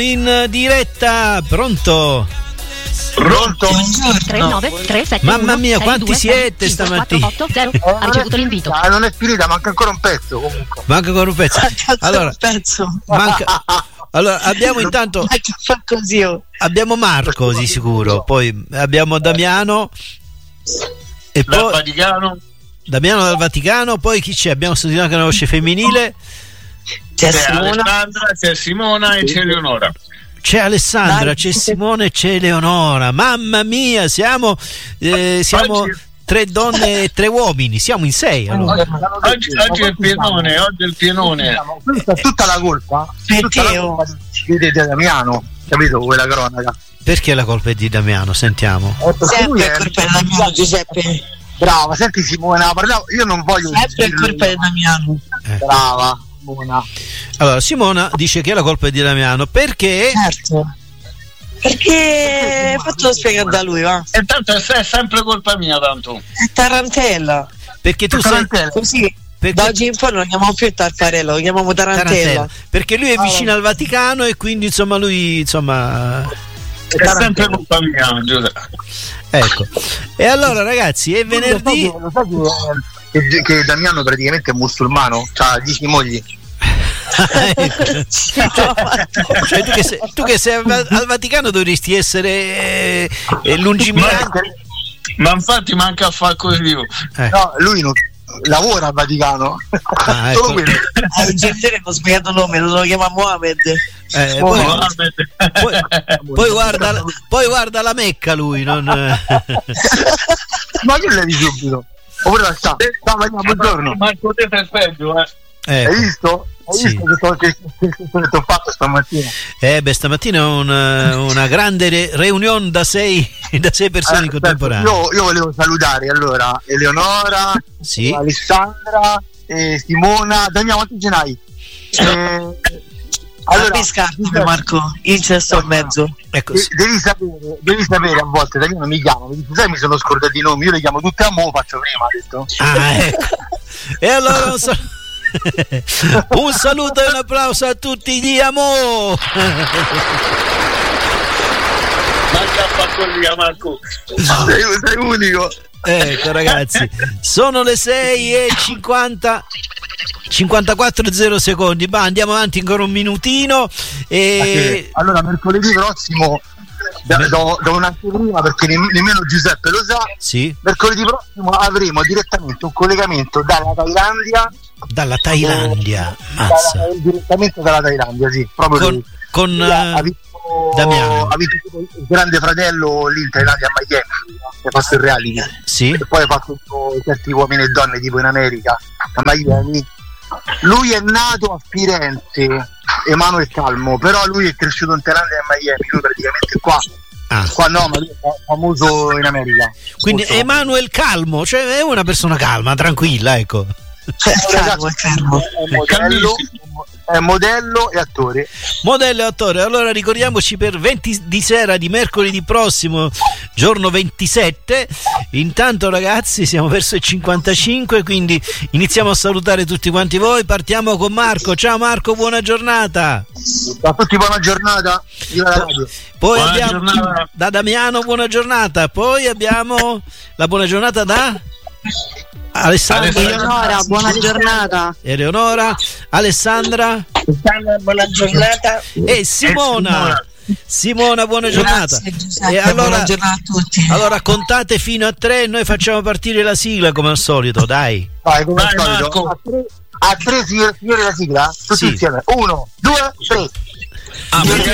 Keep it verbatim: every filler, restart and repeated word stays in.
In diretta, pronto? Pronto? tre nove tre sette Mamma mia, sei quanti due siete cinque stamattina? quattro otto zero. Ha ricevuto l'invito. Ah, non è finita, manca ancora un pezzo comunque. Manca ancora un pezzo. Allora, un pezzo. manca... allora abbiamo intanto Fa così, oh. abbiamo Marco di sicuro, poi abbiamo Damiano e Dal poi Vaticano Damiano dal Vaticano, poi chi c'è? Abbiamo sentito anche una voce femminile. C'è c'è Simona. Alessandra, c'è Simona e c'è Leonora. C'è Alessandra, Dai. c'è Simone, c'è Leonora. Mamma mia, siamo eh, siamo Oggi- tre donne e tre uomini, siamo in sei allora. Oggi, oggi è il pienone, oggi è il pienone. Questa è tutta la colpa. Perché, Tutta la oh? colpa di di Damiano, capito? Quella cronaca. Perché la colpa è di Damiano? Sentiamo. Eh, perché lui Sempre è colpa di Damiano, Giuseppe. Brava, senti Simona, parlavo, io non voglio Sempre è dirlo. colpa di Damiano. Eh. Brava, Simona. Allora, Simona dice che la colpa è di Damiano perché Certo. Perché fatelo spiegare da lui, va? E tanto è è sempre colpa mia, tanto. È tarantella. perché tu sei Così perché- da oggi in poi non lo chiamiamo più Tartarello, lo chiamiamo Tarantella. Tarantella, perché lui è vicino al Vaticano e quindi insomma lui insomma È sempre colpa mia, Giuseppe. ecco. E allora ragazzi, è venerdì. Lo sai che, che, che Damiano praticamente è musulmano? C'ha dieci mogli. Ecco. Cioè, tu, che sei, tu che sei al Va- al Vaticano dovresti essere eh, eh, lungimirante. Ma infatti manca a far così io. Eh. No, lui non lavora al Vaticano. Ah, Solo ecco. quello. Ah, il genitore non ho spiegato il nome, lo chiama Mohamed. Eh, Oh, poi, no. poi, poi guarda, poi guarda la Mecca lui, non... Ma che levi subito? Oppure la sta? Ciao Maria, buongiorno. Marco, te sei peggio, eh. Ecco. Hai visto? Hai Sì. visto che sto- che- che- che ti ho fatto stamattina? Eh beh, stamattina è una, una grande re- reunion da sei, da sei persone in Eh, contemporanea. io, io volevo salutare allora Eleonora, Sì. Alessandra, eh, Simona. Daniele, quanti ce n'hai? Eh, Allora, pescare, Marco, il cesto in mezzo. Ecco, de- devi sapere, devi sapere a volte Daniele mi chiama, mi dice sai mi sono scordato i nomi, io le chiamo tutte a mo, faccio prima, ha detto. ah, ecco. E allora un, sal- un saluto e un applauso a tutti gli amo. Manca a far così, Marco. Sei, sei unico. Ecco ragazzi, sono le sei e cinquanta cinquantaquattro zero secondi, ma andiamo avanti ancora un minutino e... Allora mercoledì prossimo da, do, do un'anteprima perché nemm- nemmeno Giuseppe lo sa. Sì, Mercoledì prossimo avremo direttamente un collegamento dalla Thailandia. dalla Thailandia, Dalla, mazza. direttamente dalla Thailandia, sì, proprio Con, lui. con Lui ha, ha eh, visto, Damiano. ha visto il grande fratello lì in Thailandia a Miami, che ha fatto il reality. sì, E poi ha fatto certi uomini e donne tipo in America, a Miami. Lui è nato a Firenze, Emanuele Calmo, però lui è cresciuto in Thailandia e a Miami, lui praticamente qua. ah. Qua no, ma lui è famoso in America. Quindi Molto. Emanuele Calmo, cioè è una persona calma, tranquilla, ecco. Cioè, È un calmo, ragazzo, è calmo. è modello, è modello e attore. Modello e attore. Allora ricordiamoci per venti di sera di mercoledì prossimo, giorno ventisette. Intanto ragazzi siamo verso il cinquantacinque, quindi iniziamo a salutare tutti quanti voi. Partiamo con Marco. Ciao Marco, buona giornata. A tutti buona giornata. Viva la radio. Poi Buona abbiamo giornata. da Damiano buona giornata. Poi abbiamo la buona giornata da Alessandra, Eleonora, buona giornata. Eleonora, Alessandra Buona giornata. e Simona. Simona, buona giornata. Grazie, Giuseppe, E allora, buona giornata a tutti. allora contate fino a tre e noi facciamo partire la sigla come al solito, dai. Vai, come al Vai, solito. Marco. A tre, a tre signori, signori la sigla? Tutti Sì. insieme. Uno, due, tre. Ah,